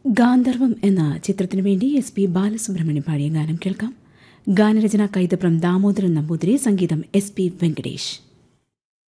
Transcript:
ഗാന്ധർവം എന്ന ചിത്രത്തിനു വേണ്ടി എസ്.പി. ബാലസുബ്രഹ്മണ്യം പാടിയ ഗാനം കേൾക്കാം. ഗാനരചന കൈതപ്രം ദാമോദരൻ നമ്പൂതിരി, സംഗീതം എസ്.പി. വെങ്കടേഷ്.